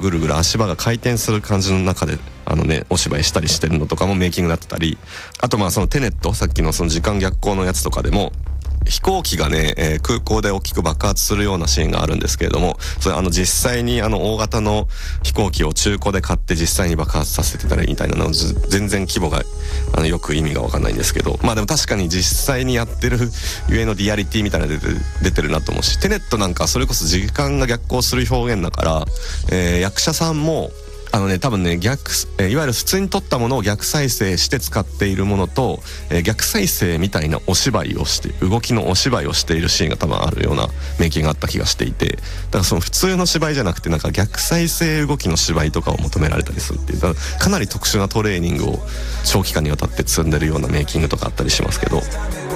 ぐるぐる足場が回転する感じの中でお芝居したりしてるのとかもメイキングだったり、あとそのテネット、さっきのその時間逆行のやつとかでも飛行機がね、空港で大きく爆発するようなシーンがあるんですけれども、それ実際に大型の飛行機を中古で買って実際に爆発させてたりみたいなの全然規模がよく意味が分かんないんですけど、でも確かに実際にやってるゆえのリアリティみたいなの出てるなと思うし、テネットなんかそれこそ時間が逆行する表現だから、役者さんも多分ねいわゆる普通に撮ったものを逆再生して使っているものと、逆再生みたいなお芝居をして動きのお芝居をしているシーンが多分あるようなメイキングがあった気がしていて、だからその普通の芝居じゃなくて逆再生動きの芝居とかを求められたりするっていう、かなり特殊なトレーニングを長期間にわたって積んでるようなメイキングとかあったりしますけど。